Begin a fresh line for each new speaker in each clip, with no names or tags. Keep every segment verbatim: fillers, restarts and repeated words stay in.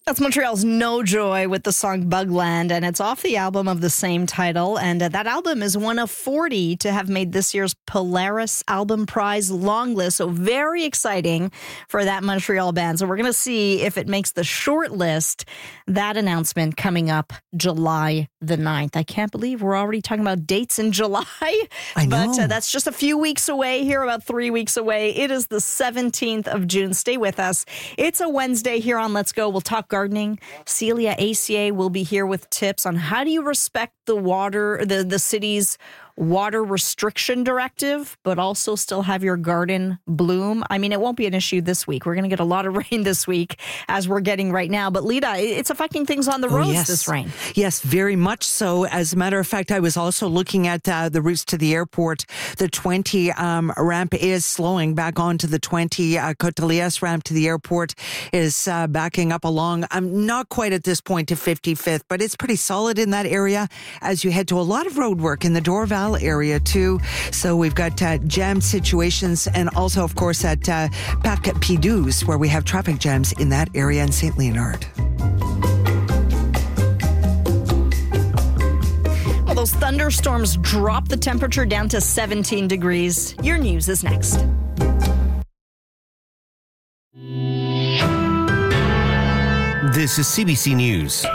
That's Montreal's No Joy with the song Bugland, and it's off the album of the same title. And uh, that album is one of forty to have made this year's Polaris Album Prize long list. So very exciting for that Montreal band. So we're going to see if it makes the short list. That announcement coming up July the ninth. I can't believe we're already talking about dates in July.
I know.
But uh, that's just a few weeks away here, about three weeks away. It is the seventeenth of June. Stay with us. It's a Wednesday here on Let's Go. We'll talk gardening. Celia A C A will be here with tips on how do you respect the water, the, the city's water restriction directive, but also still have your garden bloom. I mean, it won't be an issue this week. We're going to get a lot of rain this week as we're getting right now. But Lita, it's affecting things on the roads,
oh, yes.
this rain.
Yes, very much so. As a matter of fact, I was also looking at uh, the routes to the airport. The twenty um, ramp is slowing back onto the twenty. Uh, Côte d'Elias ramp to the airport is uh, backing up along. I'm not quite at this point to fifty-fifth, but it's pretty solid in that area as you head to a lot of road work in the Dorval area too. So we've got uh, jam situations, and also, of course, at uh, Parc Pidouze, where we have traffic jams in that area in Saint Leonard.
Well, those thunderstorms drop the temperature down to seventeen degrees. Your news is next.
This is C B C News.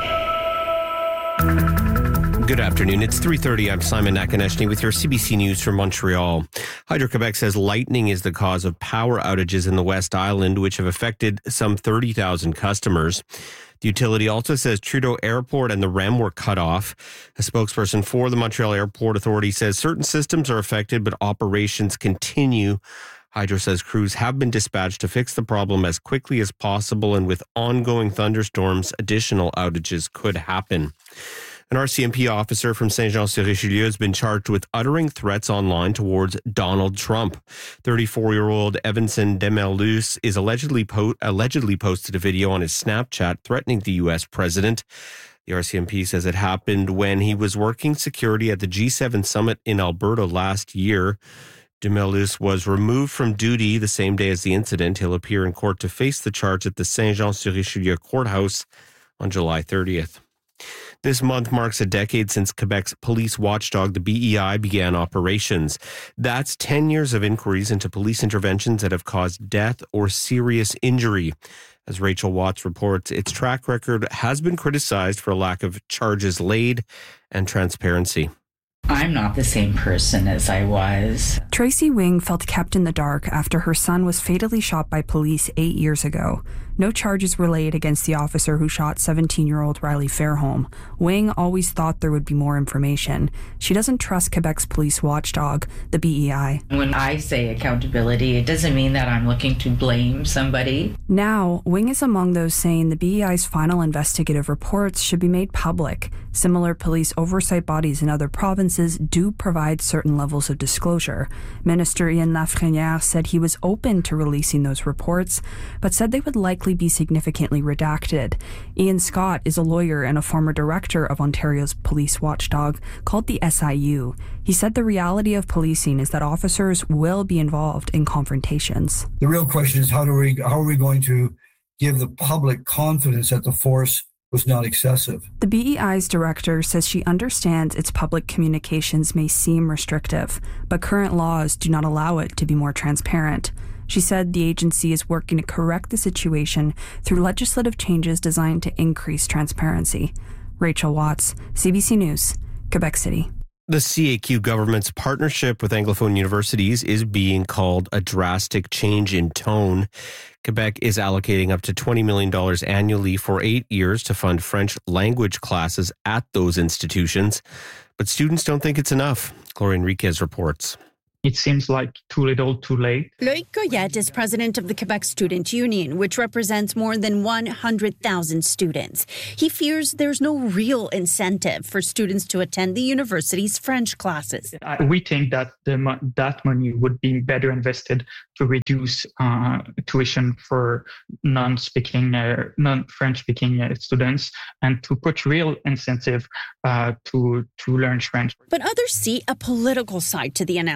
Good afternoon. It's three thirty. I'm Simon Nakaneshny with your C B C News from Montreal. Hydro-Quebec says lightning is the cause of power outages in the West Island, which have affected some thirty thousand customers. The utility also says Trudeau Airport and the R E M were cut off. A spokesperson for the Montreal Airport Authority says certain systems are affected, but operations continue. Hydro says crews have been dispatched to fix the problem as quickly as possible, and with ongoing thunderstorms, additional outages could happen. An R C M P officer from Saint-Jean-sur-Richelieu has been charged with uttering threats online towards Donald Trump. thirty-four-year-old Evanson Demerlus is allegedly po- allegedly posted a video on his Snapchat threatening the U S president. The R C M P says it happened when he was working security at the G seven summit in Alberta last year. Demerlus was removed from duty the same day as the incident. He'll appear in court to face the charge at the Saint-Jean-sur-Richelieu courthouse on July thirtieth. This month marks a decade since Quebec's police watchdog, the B E I, began operations. That's ten years of inquiries into police interventions that have caused death or serious injury. As Rachel Watts reports, its track record has been criticized for a lack of charges laid and transparency.
I'm not the same person as I was.
Tracy Wing felt kept in the dark after her son was fatally shot by police eight years ago. No charges were laid against the officer who shot seventeen-year-old Riley Fairholm. Wing always thought there would be more information. She doesn't trust Quebec's police watchdog, the B E I.
When I say accountability, it doesn't mean that I'm looking to blame somebody.
Now, Wing is among those saying the B E I's final investigative reports should be made public. Similar police oversight bodies in other provinces do provide certain levels of disclosure. Minister Ian Lafrenière said he was open to releasing those reports, but said they would likely be significantly redacted. Ian Scott is a lawyer and a former director of Ontario's police watchdog called the S I U. He said the reality of policing is that officers will be involved in confrontations.
The real question is how do we how are we going to give the public confidence that the force was not excessive?
The B E I's director says she understands its public communications may seem restrictive, but current laws do not allow it to be more transparent. She said the agency is working to correct the situation through legislative changes designed to increase transparency. Rachel Watts, C B C News, Quebec City.
The C A Q government's partnership with Anglophone universities is being called a drastic change in tone. Quebec is allocating up to twenty million dollars annually for eight years to fund French language classes at those institutions. But students don't think it's enough. Gloria Enriquez reports.
It seems like too little, too late.
Loïc Goyette is president of the Quebec Student Union, which represents more than one hundred thousand students. He fears there's no real incentive for students to attend the university's French classes.
We think that the, that money would be better invested to reduce uh, tuition for non-speaking, uh, non-French-speaking uh, students, and to put real incentive uh, to to learn French.
But others see a political side to the announcement.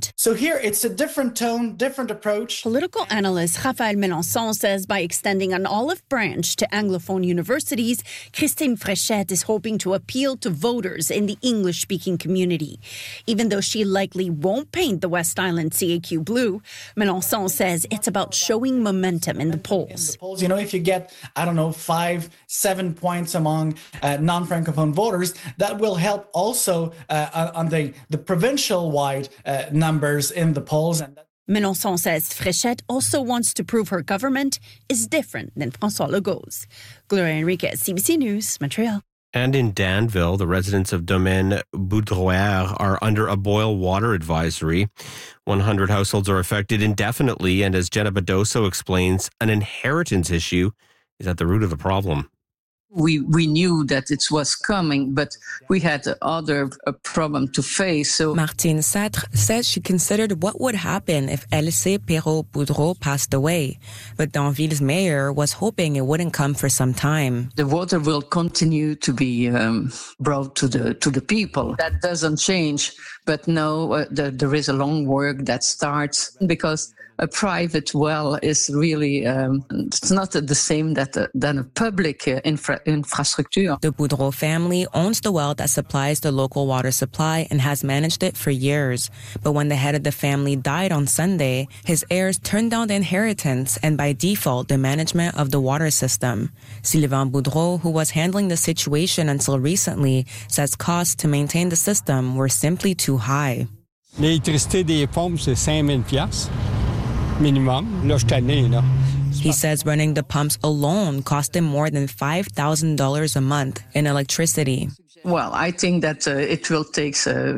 government.
So here it's a different tone, different approach.
Political analyst Raphaël Mélenchon says by extending an olive branch to Anglophone universities, Christine Fréchette is hoping to appeal to voters in the English-speaking community. Even though she likely won't paint the West Island C A Q blue, Mélenchon says it's about showing momentum in the polls.
In the polls, you know, if you get, I don't know, five, seven points among uh, non-Francophone voters, that will help also uh, on the, the provincial-wide uh, numbers in the polls. And that-
Mélenchon says Fréchette also wants to prove her government is different than François Legault's. Gloria Enriquez, C B C News, Montreal.
And in Danville, the residents of Domaine Boudrouer are under a boil water advisory. one hundred households are affected indefinitely, and as Jenna Badoso explains, an inheritance issue is at the root of the problem.
We we knew that it was coming, but we had other a problem to face. So
Martine Satre says she considered what would happen if Elsie Perrault-Boudreau passed away, but Danville's mayor was hoping it wouldn't come for some time.
The water will continue to be um, brought to the to the people. That doesn't change, but no, uh, the, there is a long work that starts because a private well is really um, it's not the same that uh, than a public uh, infra- infrastructure.
The Boudreau family owns the well that supplies the local water supply and has managed it for years. But when the head of the family died on Sunday, his heirs turned down the inheritance and by default the management of the water system. Sylvain Boudreau, who was handling the situation until recently, says costs to maintain the system were simply too high.
L'électricité des pompes, c'est cinq mille dollars minimum. Là, je suis tanné, là.
He says running the pumps alone cost him more than five thousand dollars a month in electricity.
Well, I think that uh, it will take uh,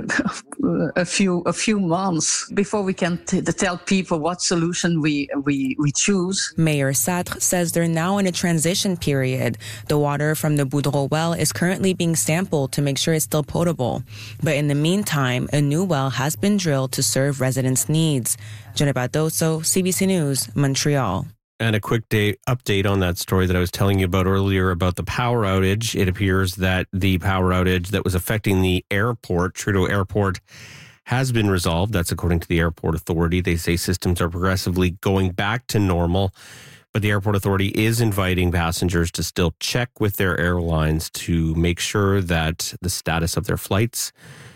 a few a few months before we can t- tell people what solution we we we choose.
Mayor Satre says they're now in a transition period. The water from the Boudreau well is currently being sampled to make sure it's still potable. But in the meantime, a new well has been drilled to serve residents' needs. Jenna Badoso, C B C News, Montreal.
And a quick day update on that story that I was telling you about earlier about the power outage. It appears that the power outage that was affecting the airport, Trudeau Airport, has been resolved. That's according to the airport authority. They say systems are progressively going back to normal, but the airport authority is inviting passengers to still check with their airlines to make sure that the status of their flights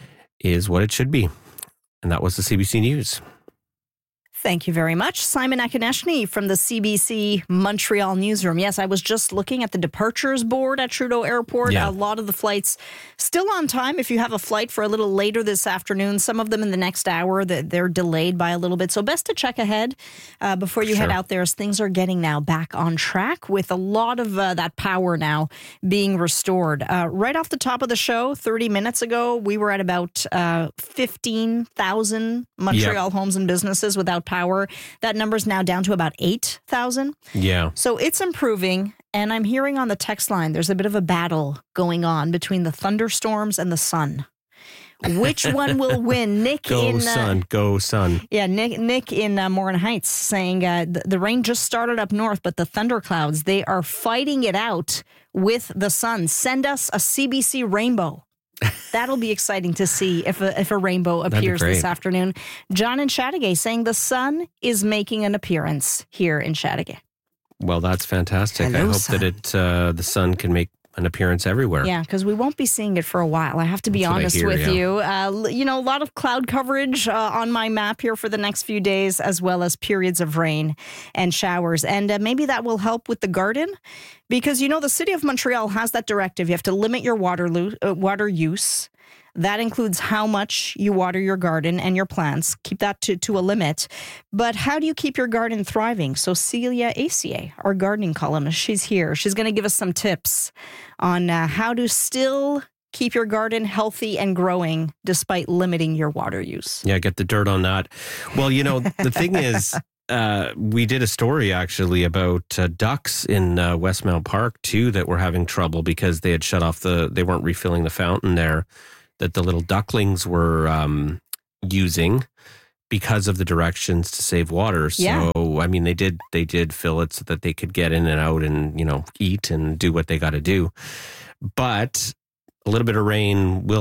is what it should be. And that was the C B C News.
Thank you very much. Simon Akonechny from the C B C Montreal newsroom. Yes, I was just looking at the departures board at Trudeau Airport. Yeah. A lot of the flights still on time. If you have a flight for a little later this afternoon, some of them in the next hour, they're delayed by a little bit. So best to check ahead uh, before you sure. head out there, as things are getting now back on track with a lot of uh, that power now being restored. Uh, right off the top of the show, thirty minutes ago, we were at about uh, fifteen thousand Montreal yep. homes and businesses without power. That number's now down to about eight thousand.
Yeah.
So it's improving. And I'm hearing on the text line, there's a bit of a battle going on between the thunderstorms and the sun. Which one will win? Nick
go
in...
Go uh, sun, go sun.
Yeah, Nick Nick in uh, Morin Heights saying uh, the, the rain just started up north, but the thunderclouds, they are fighting it out with the sun. Send us a C B C rainbow. That'll be exciting to see if a, if a rainbow appears this afternoon. John in Chateauguay saying the sun is making an appearance here in Chateauguay.
Well, that's fantastic. Hello, I hope sun. that it uh, the sun can make an appearance everywhere.
Yeah, because we won't be seeing it for a while. I have to be That's honest hear, with yeah. you. Uh, you know, a lot of cloud coverage uh, on my map here for the next few days, as well as periods of rain and showers. And uh, maybe that will help with the garden, because, you know, the city of Montreal has that directive. You have to limit your water, lo- uh, water use. That includes how much you water your garden and your plants. Keep that to, to a limit. But how do you keep your garden thriving? So Celia Acier, our gardening columnist, she's here. She's going to give us some tips on uh, how to still keep your garden healthy and growing despite limiting your water use.
Yeah, get the dirt on that. Well, you know, the thing is, uh, we did a story actually about uh, ducks in uh, Westmount Park too that were having trouble because they had shut off the, they weren't refilling the fountain there that the little ducklings were um, using because of the directions to save water. So, yeah. I mean, they did they did fill it so that they could get in and out and, you know, eat and do what they got to do. But a little bit of rain will help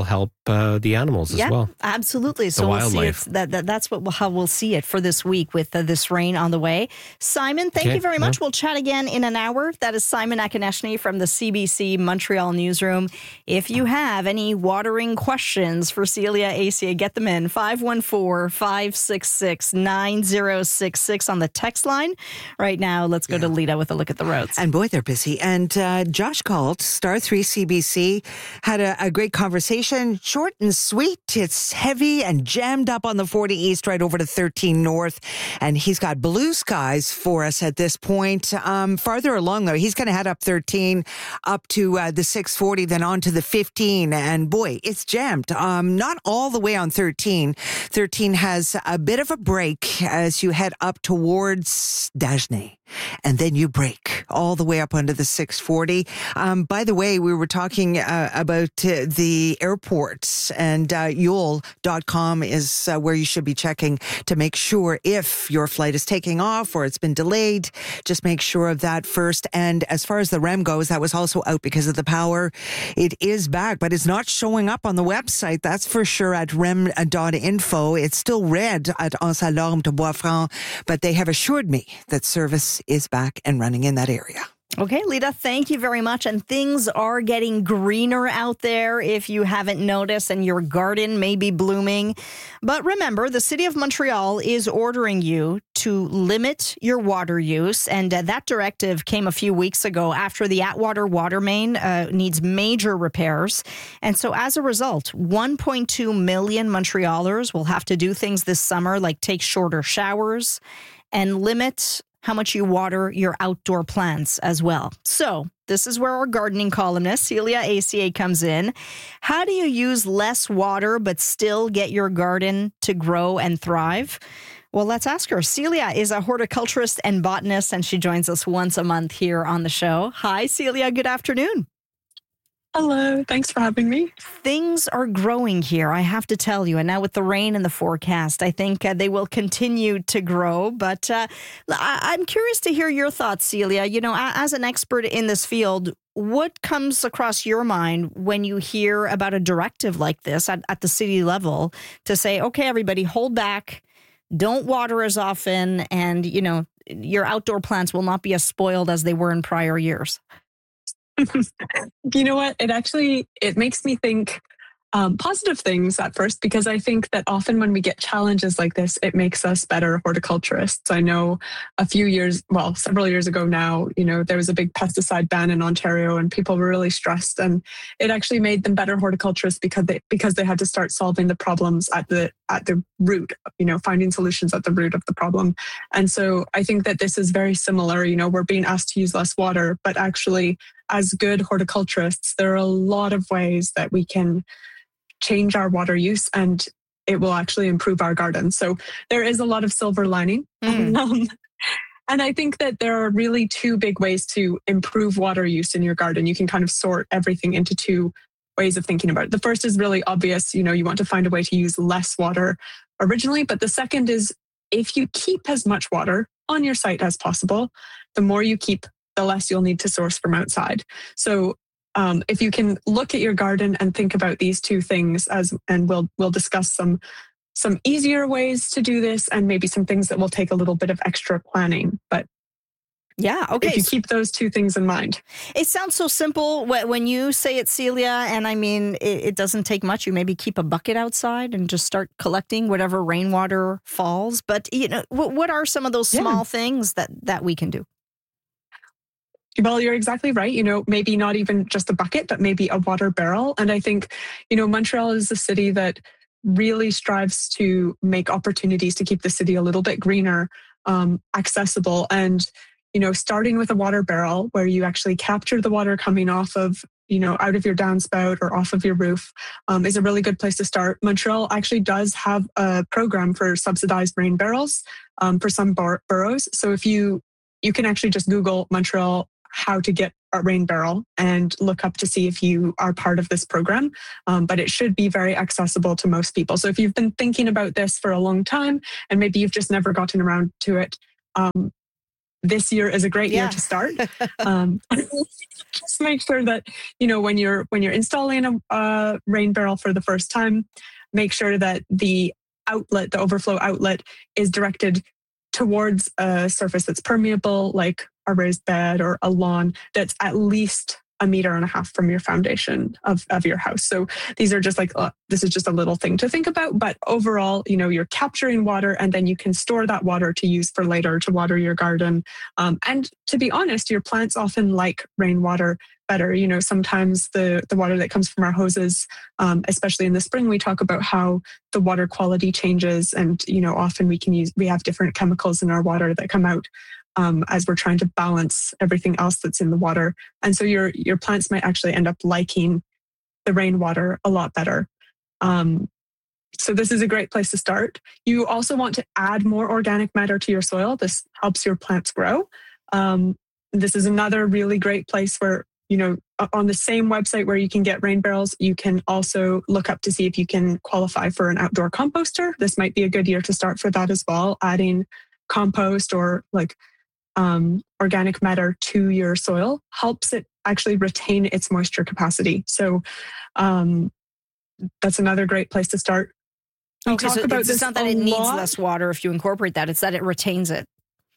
uh, the animals as
yeah,
well.
Absolutely.
The
so we'll see
wildlife.
it, that, that that's what we'll, how we'll see it for this week with uh, this rain on the way. Simon, thank
Okay,
you very much.
yeah.
We'll chat again in an hour. That is Simon Akoneshny from the C B C Montreal newsroom. If you have any watering questions for Celia Acier, get them in five one four, five six six, nine zero six six on the text line. Right now, let's go yeah. to Lita with a look at the roads.
And boy, they're busy. And uh, Josh called, Star three C B C, had a, a great conversation. Short and sweet. It's heavy and jammed up on the forty East right over to thirteen North. And he's got blue skies for us at this point. Um, farther along, though, he's going to head up thirteen, up to uh, the six forty, then on to the fifteen. And boy, it's jammed. Um, not all the way on thirteen. thirteen has a bit of a break as you head up towards Dagenais. And then you break all the way up onto the six forty. Um, by the way, we were talking uh, about uh, the airports, and uh, Yule dot com is uh, where you should be checking to make sure if your flight is taking off or it's been delayed. Just make sure of that first. And as far as the R E M goes, that was also out because of the power. It is back, but it's not showing up on the website. That's for sure at rem dot info. It's still red at Anse-à-Lorme to Bois-Franc, but they have assured me that service is back and running in that area.
Okay, Lita, thank you very much. And things are getting greener out there if you haven't noticed, and your garden may be blooming. But remember, the City of Montreal is ordering you to limit your water use. And uh, that directive came a few weeks ago after the Atwater water main uh, needs major repairs. And so as a result, one point two million Montrealers will have to do things this summer like take shorter showers and limit how much you water your outdoor plants as well. So this is where our gardening columnist, Celia Acier, comes in. How do you use less water but still get your garden to grow and thrive? Well, let's ask her. Celia is a horticulturist and botanist, and she joins us once a month here on the show. Hi, Celia. Good afternoon.
Hello. Thanks for having me.
Things are growing here, I have to tell you. And now with the rain in the forecast, I think uh, they will continue to grow. But uh, I- I'm curious to hear your thoughts, Celia. You know, as an expert in this field, what comes across your mind when you hear about a directive like this at, at the city level to say, okay, everybody, hold back, don't water as often, and, you know, your outdoor plants will not be as spoiled as they were in prior years?
You know what? It actually, it makes me think um, positive things at first, because I think that often when we get challenges like this, it makes us better horticulturists. I know a few years, well, several years ago now, you know, there was a big pesticide ban in Ontario and people were really stressed, and it actually made them better horticulturists because they, because they had to start solving the problems at the, at the root, you know, finding solutions at the root of the problem. And so I think that this is very similar. You know, we're being asked to use less water, but actually as good horticulturists, there are a lot of ways that we can change our water use, and it will actually improve our garden. So there is a lot of silver lining. Mm. Um, and I think that there are really two big ways to improve water use in your garden. You can kind of sort everything into two ways of thinking about it. The first is really obvious. You know, you want to find a way to use less water originally. But the second is, if you keep as much water on your site as possible, the more you keep, the less you'll need to source from outside. So um, if you can look at your garden and think about these two things, as and we'll we'll discuss some some easier ways to do this, and maybe some things that will take a little bit of extra planning. But
yeah, okay.
If you keep those two things in mind.
It sounds so simple when you say it, Celia, and I mean, it, it doesn't take much. You maybe keep a bucket outside and just start collecting whatever rainwater falls. But, you know, what, what are some of those small yeah. things that, that we can do?
Well, you're exactly right. You know, maybe not even just a bucket, but maybe a water barrel. And I think, you know, Montreal is a city that really strives to make opportunities to keep the city a little bit greener, um, accessible. And, you know, starting with a water barrel where you actually capture the water coming off of, you know, out of your downspout or off of your roof um, is a really good place to start. Montreal actually does have a program for subsidized rain barrels um, for some bor- boroughs. So if you, you can actually just Google Montreal how to get a rain barrel and look up to see if you are part of this program. Um, but it should be very accessible to most people. So if you've been thinking about this for a long time and maybe you've just never gotten around to it, um, this year is a great
Yeah.
year to start. Um, just make sure that, you know, when you're when you're installing a, a rain barrel for the first time, make sure that the outlet, the overflow outlet, is directed towards a surface that's permeable, like a raised bed or a lawn, that's at least a meter and a half from your foundation of, of your house. So these are just like, uh, this is just a little thing to think about. But overall, you know, you're capturing water and then you can store that water to use for later to water your garden. Um, and to be honest, your plants often like rainwater better. You know, sometimes the, the water that comes from our hoses, um, especially in the spring, we talk about how the water quality changes. And, you know, often we can use, we have different chemicals in our water that come out Um, as we're trying to balance everything else that's in the water. And so your your plants might actually end up liking the rainwater a lot better. Um, so this is a great place to start. You also want to add more organic matter to your soil. This helps your plants grow. Um, this is another really great place where, you know, on the same website where you can get rain barrels, you can also look up to see if you can qualify for an outdoor composter. This might be a good year to start for that as well, adding compost or like Um, organic matter to your soil helps it actually retain its moisture capacity. So um, that's another great place to start. We
Okay,
talk
so
about
it's
this
not that
a
it needs
lot.
less water if you incorporate that, it's that it retains it.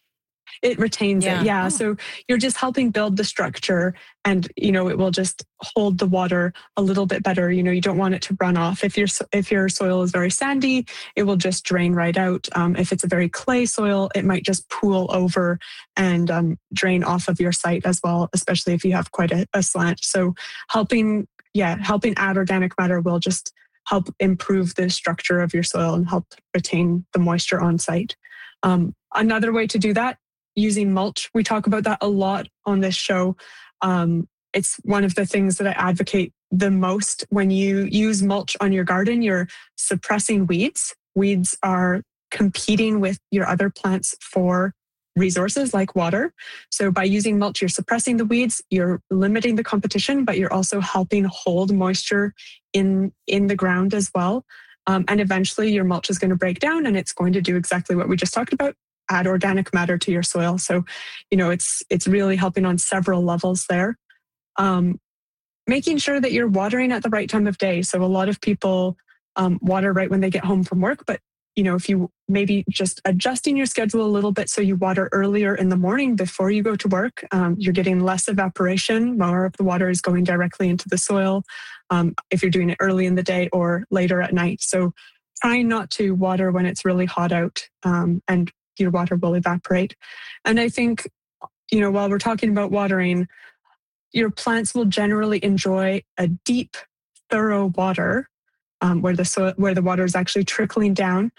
It retains
Yeah.
it, yeah.
Oh.
So you're just helping build the structure and, you know, it will just hold the water a little bit better. You know, you don't want it to run off. If your if your soil is very sandy, it will just drain right out. Um, if it's a very clay soil, it might just pool over and um, drain off of your site as well, especially if you have quite a, a slant. So helping, yeah, helping add organic matter will just help improve the structure of your soil and help retain the moisture on site. Um, another way to do that, using mulch. We talk about that a lot on this show. Um, it's one of the things that I advocate the most. When you use mulch on your garden, you're suppressing weeds. Weeds are competing with your other plants for resources like water. So by using mulch, you're suppressing the weeds, you're limiting the competition, but you're also helping hold moisture in, in the ground as well. Um, and eventually your mulch is going to break down and it's going to do exactly what we just talked about, add organic matter to your soil. So, you know, it's it's really helping on several levels there. Um, making sure that you're watering at the right time of day. So a lot of people um, water right when they get home from work, but, you know, if you maybe just adjusting your schedule a little bit so you water earlier in the morning before you go to work, um, you're getting less evaporation. More of the water is going directly into the soil um, if you're doing it early in the day or later at night. So trying not to water when it's really hot out um, and your water will evaporate. And I think, you know, while we're talking about watering, your plants will generally enjoy a deep, thorough water um, where the soil, where the water is actually trickling down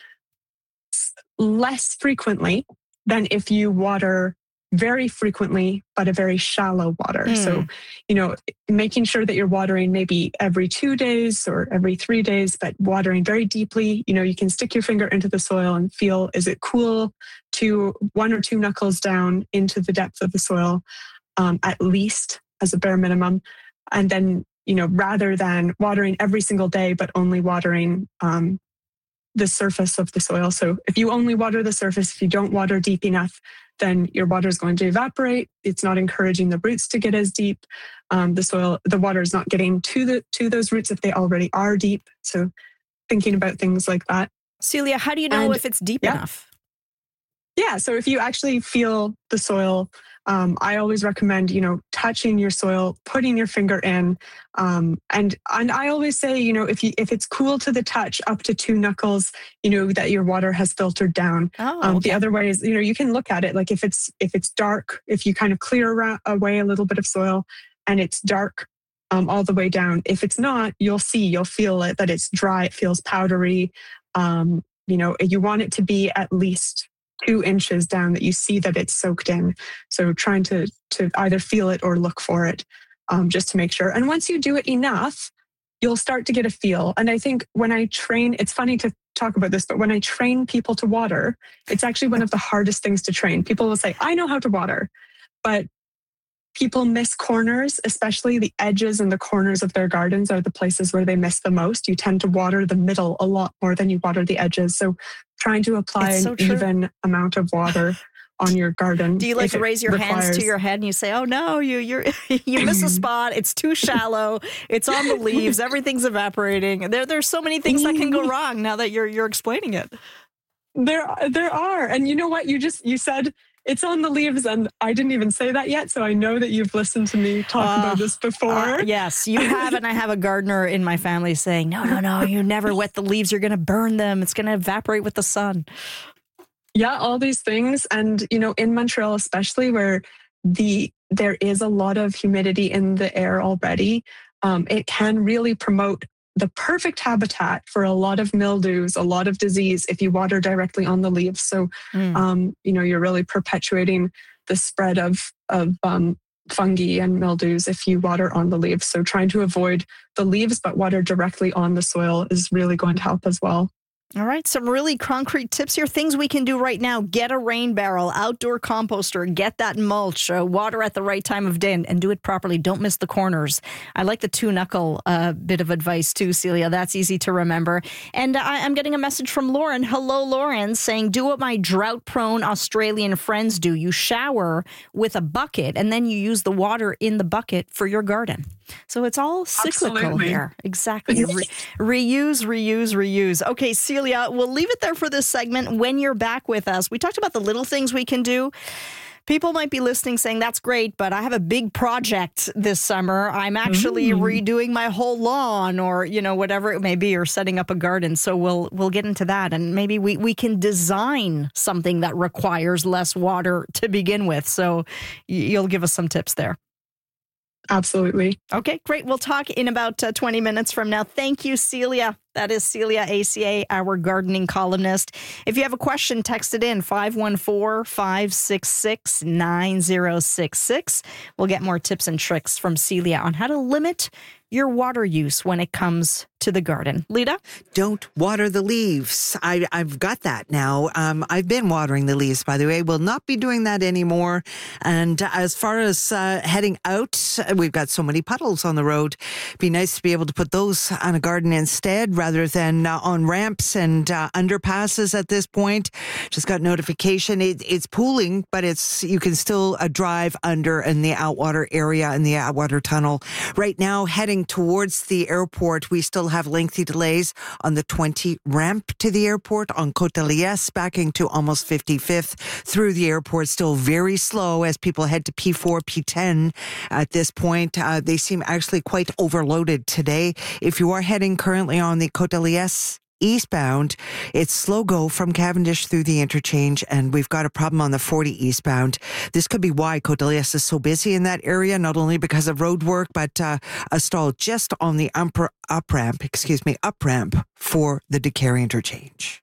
less frequently than if you water very frequently, but a very shallow water.
Mm.
So, you know, making sure that you're watering maybe every two days or every three days, but watering very deeply. You know, you can stick your finger into the soil and feel, is it cool to one or two knuckles down into the depth of the soil, um, at least as a bare minimum. And then, you know, rather than watering every single day, but only watering um, the surface of the soil. So if you only water the surface, if you don't water deep enough, then your water is going to evaporate. It's not encouraging the roots to get as deep. Um, the soil, the water is not getting to the to those roots if they already are deep. So thinking about things like that.
Celia, how do you know
And-
if it's deep
yeah.
enough?
Yeah, so if you actually feel the soil, um, I always recommend, you know, touching your soil, putting your finger in, um, and and I always say, you know, if you if it's cool to the touch, up to two knuckles, you know, that your water has filtered down.
Oh,
Um,
okay.
the other way is, you know, you can look at it like if it's if it's dark, if you kind of clear around, away a little bit of soil, and it's dark um, all the way down. If it's not, you'll see, you'll feel it that it's dry. It feels powdery. Um, you know, you want it to be at least two inches down that you see that it's soaked in. So trying to to either feel it or look for it um, just to make sure. And once you do it enough, you'll start to get a feel. And I think when I train, it's funny to talk about this, but when I train people to water, it's actually one of the hardest things to train. People will say, I know how to water, but people miss corners, especially the edges and the corners of their gardens are the places where they miss the most. You tend to water the middle a lot more than you water the edges. So trying to apply
It's so
an
true.
even amount of water on your garden.
Do you like raise your
requires...
hands to your head and you say, "Oh no, you you're you miss a spot. It's too shallow. It's on the leaves. Everything's evaporating." There there's so many things that can go wrong now that you're you're explaining it.
There there are, and you know what? You just you said it's on the leaves, and I didn't even say that yet. So I know that you've listened to me talk uh, about this before.
Uh, yes, you have, and I have a gardener in my family saying, "No, no, no, you never wet the leaves. You're going to burn them. It's going to evaporate with the sun."
Yeah, all these things. And, you know, in Montreal, especially where the there is a lot of humidity in the air already, um, it can really promote the perfect habitat for a lot of mildews, a lot of disease if you water directly on the leaves. So, mm. um, you know, you're really perpetuating the spread of, of um, fungi and mildews if you water on the leaves. So trying to avoid the leaves but water directly on the soil is really going to help as well.
All right, some really concrete tips here. Things we can do right now. Get a rain barrel, outdoor composter, get that mulch, uh, water at the right time of day, and, and do it properly. Don't miss the corners. I like the two-knuckle uh, bit of advice too, Celia. That's easy to remember. And I, I'm getting a message from Lauren. Hello, Lauren, saying, do what my drought-prone Australian friends do. You shower with a bucket, and then you use the water in the bucket for your garden. So it's all cyclical
Absolutely.
here. Exactly. Re- reuse, reuse, reuse. Okay, Celia, we'll leave it there for this segment. When you're back with us, we talked about the little things we can do. People might be listening saying, that's great, but I have a big project this summer. I'm actually mm. redoing my whole lawn or, you know, whatever it may be, or setting up a garden. So we'll we'll get into that. And maybe we, we can design something that requires less water to begin with. So you'll give us some tips there.
Absolutely.
Okay, great. We'll talk in about uh, twenty minutes from now. Thank you, Celia. That is Celia A C A, our gardening columnist. If you have a question, text it in, five one four, five six six, nine zero six six. We'll get more tips and tricks from Celia on how to limit your water use when it comes to the garden. Lita?
Don't water the leaves. I, I've got that now. Um, I've been watering the leaves, by the way. Will not be doing that anymore. And as far as uh, heading out, we've got so many puddles on the road. Be nice to be able to put those on a garden instead rather than uh, on ramps and uh, underpasses at this point. Just got notification. It, it's pooling, but it's you can still uh, drive under in the outwater area in the outwater tunnel. Right now, heading towards the airport, we still have lengthy delays on the twenty ramp to the airport on Côte de Liesse, backing to almost fifty-fifth through the airport. Still very slow as people head to P four, P ten at this point. Uh, they seem actually quite overloaded today. If you are heading currently on the Côte de Liesse eastbound, it's slow go from Cavendish through the interchange, and we've got a problem on the forty eastbound. This could be why Côte de Liesse is so busy in that area, not only because of road work, but uh, a stall just on the up ramp, excuse me, up ramp for the Decarie interchange.